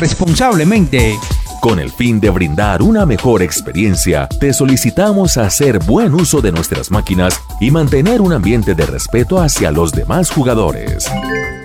responsablemente. Con el fin de brindar una mejor experiencia, te solicitamos hacer buen uso de nuestras máquinas y mantener un ambiente de respeto hacia los demás jugadores.